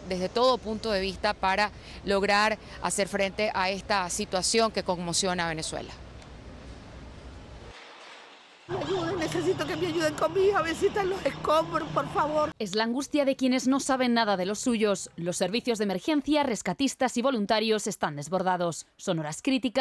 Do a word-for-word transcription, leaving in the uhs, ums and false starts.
desde todo punto de vista para lograr hacer frente a esta situación que conmociona a Venezuela. Me ayuden, necesito que me ayuden con mi hija, a ver si están los escombros, por favor. Es la angustia de quienes no saben nada de los suyos. Los servicios de emergencia, rescatistas y voluntarios están desbordados. Son horas críticas.